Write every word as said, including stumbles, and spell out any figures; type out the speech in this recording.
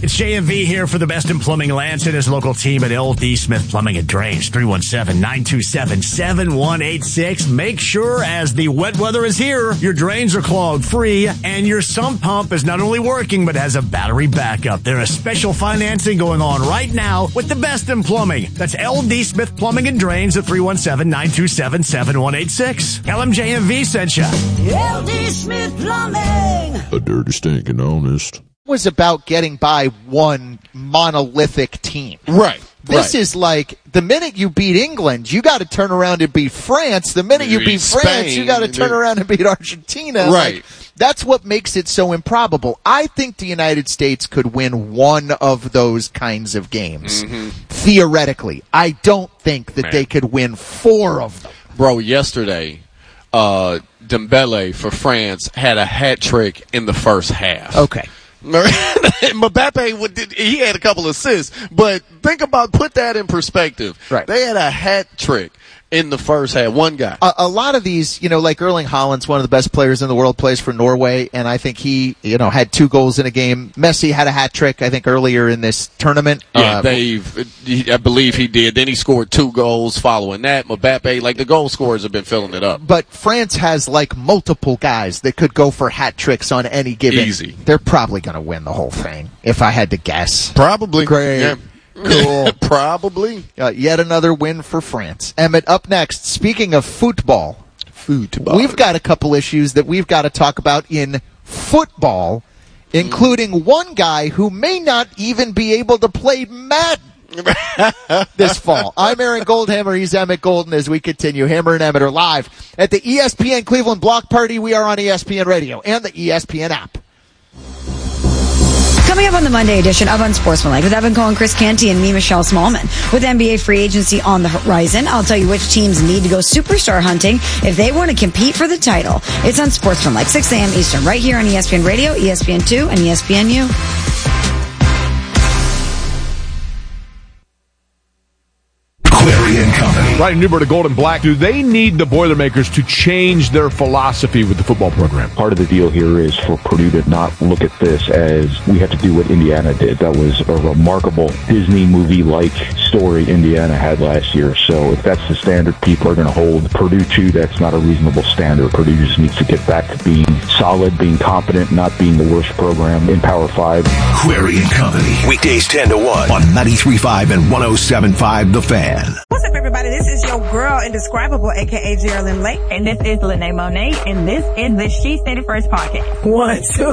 It's J M V here for the best in plumbing. Lance and his local team at L D Smith Plumbing and Drains. three one seven, nine two seven, seven one eight six. Make sure as the wet weather is here, your drains are clogged free and your sump pump is not only working but has a battery backup. There is special financing going on right now with the best in plumbing. That's L D Smith Plumbing and Drains at three one seven, nine two seven, seven one eight six. L M J M V sent you. L D Smith Plumbing. A dirty, stinking honest. Was about getting by one monolithic team. Right. This right. is like the minute you beat England, you got to turn around and beat France. The minute you, you beat Spain, France, you got to turn around and beat Argentina. Right. Like, that's what makes it so improbable. I think the United States could win one of those kinds of games. Mm-hmm. Theoretically. I don't think that Man. they could win four of them. Bro, yesterday, uh, Dembele for France had a hat trick in the first half. Okay. Mbappe, he had a couple assists, but think about, put that in perspective. Right. They had a hat trick in the first half, one guy. A, a lot of these, you know, like Erling Haaland's one of the best players in the world, plays for Norway, and I think he, you know, had two goals in a game. Messi had a hat trick, I think, earlier in this tournament. Yeah, uh, they've, I believe he did. Then he scored two goals following that. Mbappe, like the goal scorers have been filling it up. But France has like multiple guys that could go for hat tricks on any given. Easy. They're probably going to win the whole thing, if I had to guess. Probably. Great. Yeah. Cool. Probably. Uh, yet another win for France. Emmett, up next, speaking of football, football, we've got a couple issues that we've got to talk about in football, including mm. one guy who may not even be able to play Madden this fall. I'm Aaron Goldhammer. He's Emmett Golden as we continue. Hammer and Emmett are live at the E S P N Cleveland Block Party. We are on E S P N Radio and the E S P N app. Coming up on the Monday edition of Unsportsmanlike with Evan Cohen, Chris Canty, and me, Michelle Smallman. With N B A free agency on the horizon, I'll tell you which teams need to go superstar hunting if they want to compete for the title. It's Unsportsmanlike, six a.m. Eastern, right here on E S P N Radio, E S P N two, and E S P N U. Query and Company. Right, Newbert of Gold and Black. Do they need the Boilermakers to change their philosophy with the football program? Part of the deal here is for Purdue to not look at this as we have to do what Indiana did. That was a remarkable Disney movie-like story Indiana had last year. So if that's the standard people are going to hold Purdue to, that's not a reasonable standard. Purdue just needs to get back to being solid, being competent, not being the worst program in Power Five. Query and Company. Weekdays ten to one on ninety-three point five and one oh seven point five The Fan. What's up, everybody? This is your girl, Indescribable, a k a. Geraldine Lake. And this is Lene Monet, and this is the She Said It First podcast. One, two.